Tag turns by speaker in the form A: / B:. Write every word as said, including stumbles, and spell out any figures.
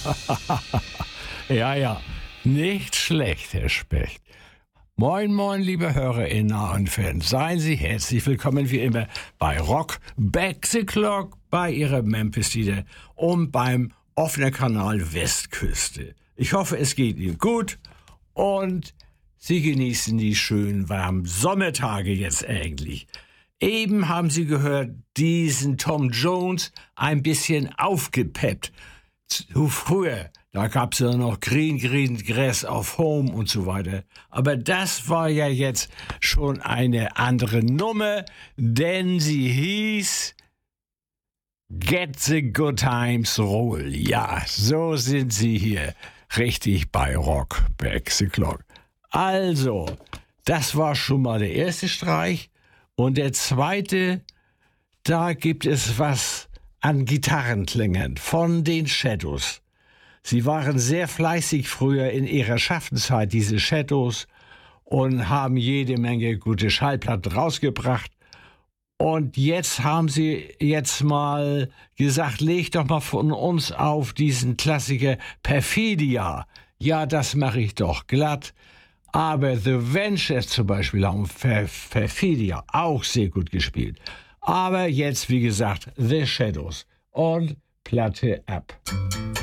A: Ja, ja, nicht schlecht, Herr Specht. Moin, moin, liebe HörerInnen und Fans. Seien Sie herzlich willkommen wie immer bei Rock Back the Clock, bei Ihrer Memphis-Lieder und beim offenen Kanal Westküste. Ich hoffe, es geht Ihnen gut und Sie genießen die schönen warmen Sommertage jetzt eigentlich. Eben haben Sie gehört, diesen Tom Jones ein bisschen aufgepeppt. Zu früher, da gab's ja noch Green Green Grass of Home und so weiter. Aber das war ja jetzt schon eine andere Nummer, denn sie hieß Get the Good Times Roll. Ja, so sind sie hier richtig bei Rock Back the Clock. Also, das war schon mal der erste Streich. Und der zweite, da gibt es was an Gitarrenklängen von den Shadows. Sie waren sehr fleißig früher in ihrer Schaffenszeit, diese Shadows, und haben jede Menge gute Schallplatten rausgebracht. Und jetzt haben sie jetzt mal gesagt, leg doch mal von uns auf diesen Klassiker Perfidia. Ja, das mache ich doch glatt. Aber The Ventures zum Beispiel haben Perfidia auch sehr gut gespielt. Aber jetzt, wie gesagt, The Shadows und Platte ab.